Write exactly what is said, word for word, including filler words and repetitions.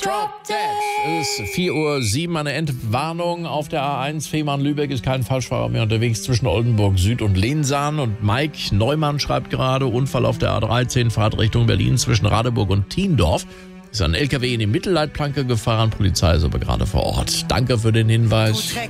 Drop Dead. Es ist vier Uhr sieben, eine Entwarnung auf der A eins. Fehmarn-Lübeck ist kein Falschfahrer mehr unterwegs zwischen Oldenburg Süd und Lehnsahn. Und Mike Neumann schreibt gerade, Unfall auf der A dreizehn, Fahrt Richtung Berlin zwischen Radeburg und Thiendorf. Ist ein L K W in die Mittelleitplanke gefahren, Polizei ist aber gerade vor Ort. Danke für den Hinweis.